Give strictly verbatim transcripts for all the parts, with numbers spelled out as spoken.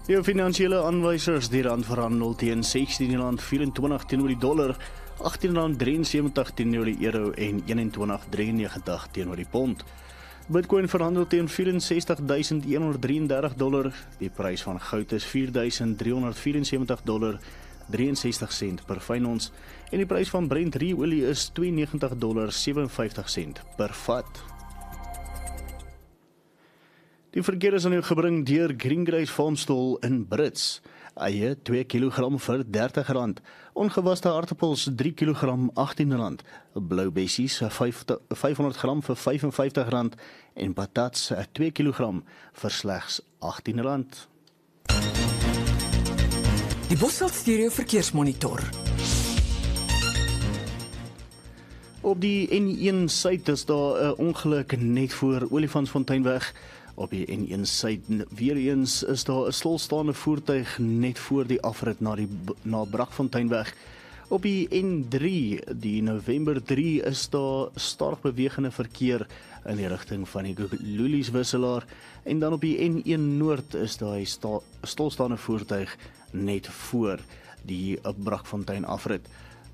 Jou finansiële aanwysers, die rand verhandel teen sestien rand vyerentwintig teenoor die dollar, agttien rand drieënsewentig teenoor die euro en eenentwintig rand drieënnegentig teenoor die pond. Bitcoin verhandel teen vierensestig duisend honderddraieëndertig dollar, die prys van goud is vier duisend driehonderdvierensewentig dollar, drieënsestig sent per fyn ons, en die prys van Brent ruolie is tweeënnegentig dollar sewenvyftig sent per vat. Die verkeer is aan jou gebring deur Greengrace Farmstall in Brits. Eie twee kilogram vir dertig rand, ongewaste aartappels drie kilogram agttien rand, blou bessies vyfhonderd gram vir vyf en vyftig rand en patats twee kilogram vir slegs agttien rand. Die Bosveld Stereo Verkeersmonitor. Op die N een suid is daar 'n ongeluk net voor Olifantsfonteinweg. Op die N een suid weer eens is daar 'n stilstaande voertuig net voor die afrit na die na Brakfonteinweg. Op die N drie, die November drie, is daar stadig bewegende verkeer in die rigting van die Lulies wisselaar, en dan op die N een noord is daar 'n sta, stilstaande voertuig net voor die Brakfontein afrit.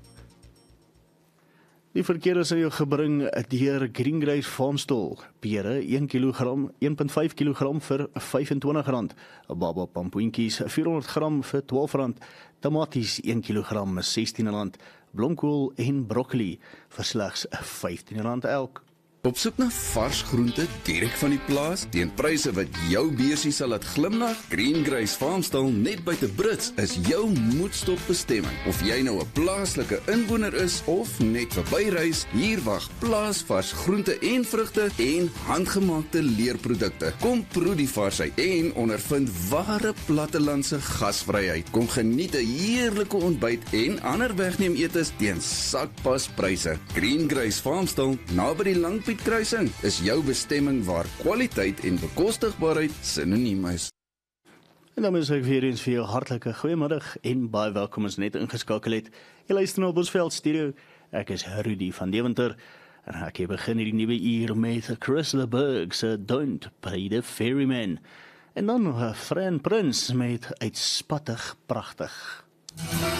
Die verkeer is aan jou gebring deur Greengrace Farmstall. Pere een kilogram, een komma vyf kilogram vir vyfentwintig rand. Baba pampoentjies vierhonderd gram vir twaalf rand. Tomaties een kilogram sestien rand. Blomkool en broccoli vir slegs vyftien rand elk. Op soek na vars groente direk van die plaas teen pryse wat jou beursie sal laat glimlag? Greengrace Farmstall net buite Brits is jou moedstop bestemming. Of jy nou 'n plaaslike inwoner is of net verbyreis, hier wag plaasvars groente en vrugte en handgemaakte leerprodukte. Kom proe die varsheid en ondervind ware plattelandse gasvryheid. Kom geniet 'n heerlike ontbyt en ander wegneem etes teen sakpaspryse. Greengrace Farmstall naby die Langpiet kruising is jou bestemming waar kwaliteit en bekostigbaarheid sinoniem is. En dan is ek weer eens vir jou hartlike goeiemiddag en baie welkom as net ingeskakel het. Jy luister na Bosveld Stereo. Ek is Rudy van Deventer en ek begin hierdie nuwe uur met Chris LeBurg se Don't Play the Ferryman. En dan Fran Prince met Uitspattig Pragtig.